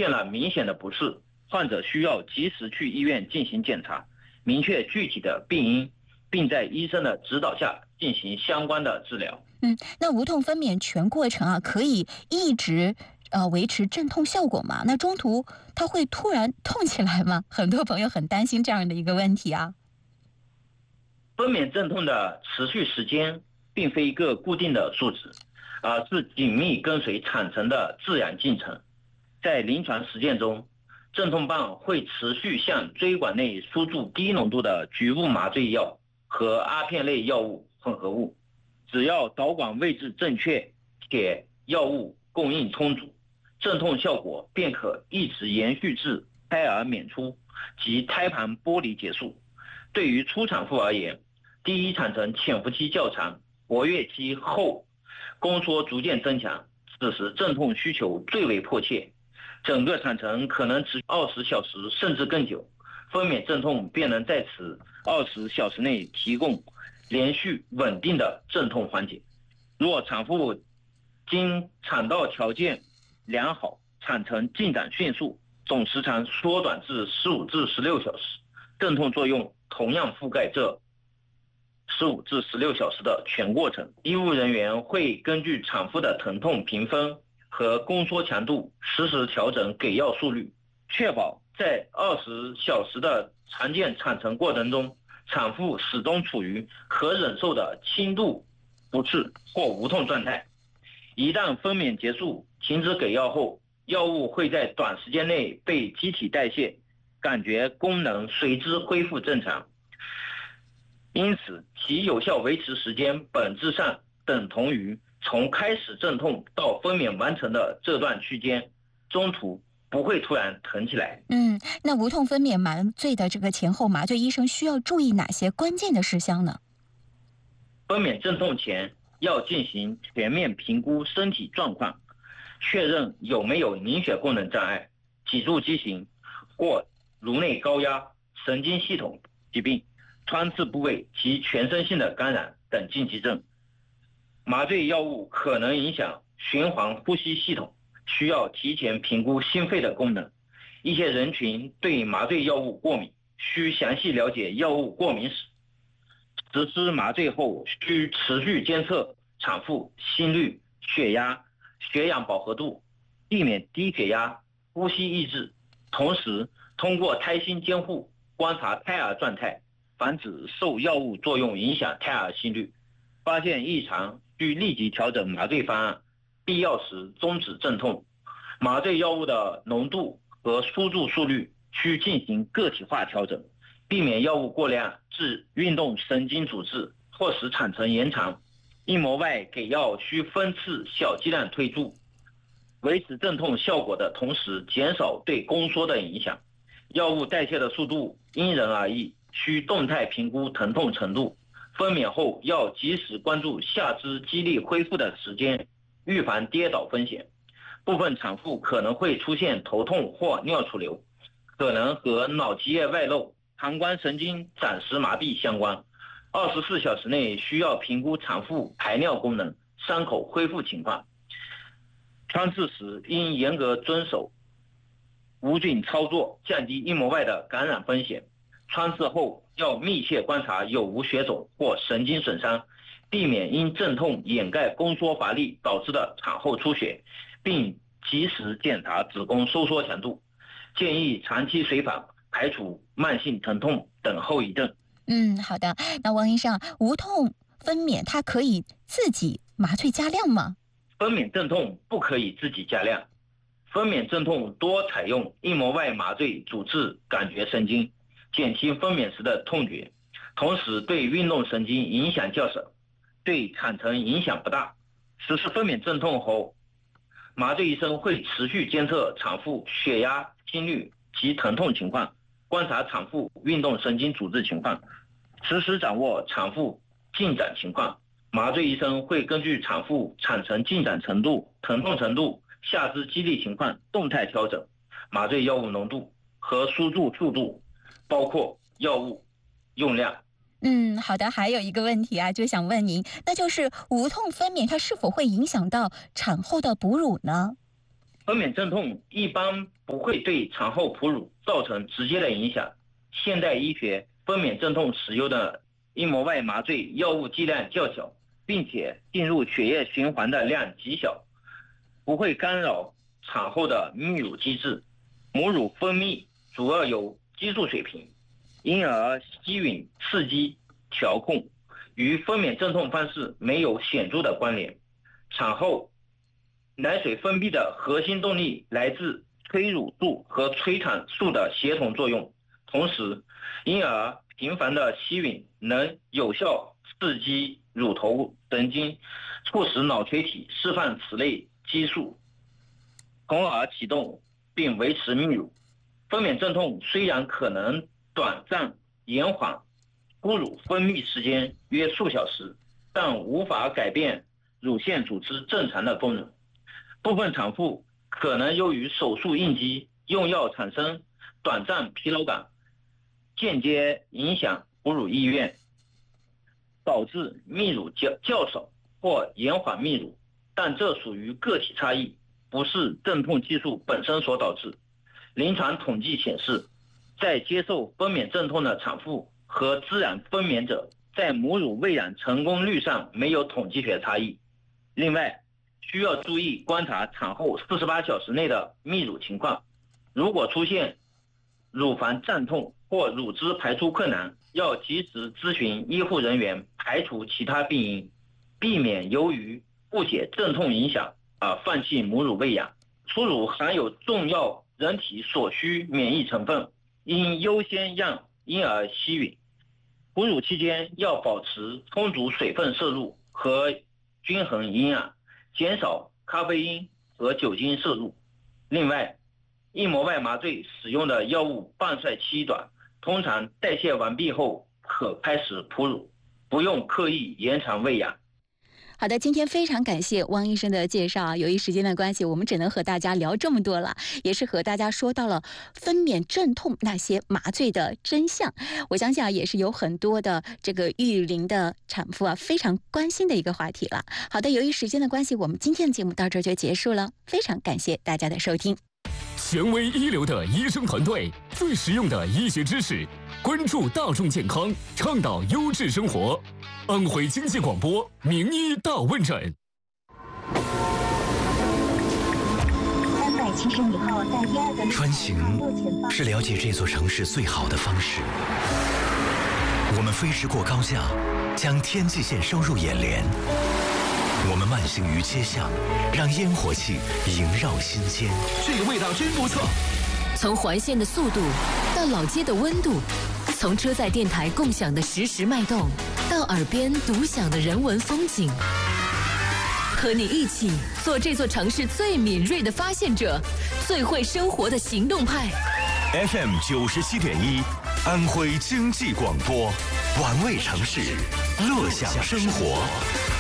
现了明显的不适，患者需要及时去医院进行检查，明确具体的病因，并在医生的指导下进行相关的治疗。 那无痛分娩全过程啊，可以一直维持镇痛效果吗？那中途它会突然痛起来吗？很多朋友很担心这样的一个问题啊。 分娩阵痛的持续时间并非一个固定的数值，而是紧密跟随产程的自然进程。在临床实践中，镇痛棒会持续向椎管内输注低浓度的局部麻醉药和阿片类药物混合物，只要导管位置正确且药物供应充足，镇痛效果便可一直延续至胎儿娩出及胎盘剥离结束。对于初产妇而言，第一产程潜伏期较长，活跃期后宫缩逐渐增强，此时镇痛需求最为迫切，整个产程可能持续20小时甚至更久，分娩镇痛便能在此20小时内提供连续稳定的镇痛缓解。若产妇经产道条件良好，产程进展迅速，总时长缩短至15至16小时，镇痛作用同样覆盖这15至16小时的全过程。医务人员会根据产妇的疼痛评分和宫缩强度实时调整给药速率，确保在20小时的常见产程过程中，产妇始终处于可忍受的轻度不适或无痛状态。一旦分娩结束，停止给药后，药物会在短时间内被机体代谢，感觉功能随之恢复正常。因此，其有效维持时间本质上等同于从开始阵痛到分娩完成的这段区间，中途不会突然疼起来。 那无痛分娩麻醉的这个前后麻醉，医生需要注意哪些关键的事项呢？ 分娩阵痛前要进行全面评估身体状况，确认有没有凝血功能障碍、脊柱畸形或颅内高压、神经系统疾病、穿刺部位及全身性的感染等禁忌症。麻醉药物可能影响循环呼吸系统，需要提前评估心肺的功能。一些人群对麻醉药物过敏，需详细了解药物过敏史。实施麻醉后需持续监测产妇心率、血压、血氧饱和度，避免低血压、呼吸抑制。同时通过胎心监护观察胎儿状态，防止受药物作用影响胎儿心率。发现异常需立即调整麻醉方案，必要时终止镇痛。麻醉药物的浓度和输注速率需进行个体化调整，避免药物过量致运动神经阻滞或使产程延长。硬膜外给药需分次小剂量推注，维持镇痛效果的同时减少对宫缩的影响。药物代谢的速度因人而异，需动态评估疼痛程度。分娩后要及时关注下肢肌力恢复的时间，预防跌倒风险。部分产妇可能会出现头痛或尿出流，可能和脑积液外露、膀胱神经暂时麻痹相关。24小时内需要评估产妇排尿功能、伤口恢复情况。穿刺时应严格遵守无菌操作，降低硬膜外的感染风险。穿刺后要密切观察有无血肿或神经损伤，避免因阵痛掩盖宫缩乏力导致的产后出血，并及时检查子宫收缩强度。建议长期随访，排除慢性疼痛等后遗症。 好的。那王医生，无痛分娩它可以自己麻醉加量吗？ 分娩镇痛不可以自己加量，分娩镇痛多采用硬膜外麻醉阻滞感觉神经，减轻分娩时的痛觉，同时对运动神经影响较少，对产程影响不大。实施分娩镇痛后，麻醉医生会持续监测产妇血压、心率及疼痛情况，观察产妇运动神经阻滞情况，实时掌握产妇进展情况。麻醉医生会根据产妇产程进展程度、疼痛程度、下肢肌力情况动态调整麻醉药物浓度和输注速度，包括药物用量。 好的。还有一个问题啊，就想问您，那就是无痛分娩它是否会影响到产后的哺乳呢？ 分娩镇痛一般不会对产后哺乳造成直接的影响。现代医学分娩镇痛使用的硬膜外麻醉药物剂量较小，并且进入血液循环的量极小，不会干扰产后的泌乳机制。母乳分泌主要由激素水平，因而吸吮刺激调控与分娩镇痛方式没有显著的关联。产后奶水分泌的核心动力来自催乳素和催产素的协同作用，同时因而频繁的吸吮能有效刺激乳头神经，促使脑垂体释放此类激素，从而启动并维持泌乳。分娩镇痛虽然可能短暂延缓哺乳分泌时间约数小时，但无法改变乳腺组织正常的功能。部分产妇可能由于手术应激、用药产生短暂疲劳感，间接影响哺乳意愿，导致泌乳较少或延缓泌乳，但这属于个体差异，不是镇痛技术本身所导致。临床统计显示，在接受分娩镇痛的产妇和自然分娩者在母乳喂养成功率上没有统计学差异。另外，需要注意观察产后48小时内的泌乳情况，如果出现乳房胀痛或乳汁排出困难，要及时咨询医护人员，排除其他病因，避免由于误解镇痛影响而放弃母乳喂养。初乳含有重要人体所需免疫成分，应优先让婴儿吸吮。哺乳期间要保持充足水分摄入和均衡营养，减少咖啡因和酒精摄入。另外，硬膜外麻醉使用的药物半衰期短，通常代谢完毕后可开始哺乳，不用刻意延长喂养。 好的，今天非常感谢汪医生的介绍啊。由于时间的关系，我们只能和大家聊这么多了，也是和大家说到了分娩镇痛那些麻醉的真相。我相信啊，也是有很多的这个育龄的产妇啊非常关心的一个话题了。好的，由于时间的关系，我们今天的节目到这儿就结束了，非常感谢大家的收听。 权威一流的医生团队，最实用的医学知识，关注大众健康，倡导优质生活。安徽经济广播名医大问诊。 370米后，在第2个穿行是了解这座城市最好的方式。我们飞驰过高架，将天际线收入眼帘。我们慢行于街巷，让烟火气萦绕心间。 这个味道真不错。 从环线的速度到老街的温度，从车载电台共享的实时脉动，到耳边独享的人文风景，和你一起做这座城市最敏锐的发现者，最会生活的行动派。 FM 97.1，安徽经济广播，玩味城市，乐享生活。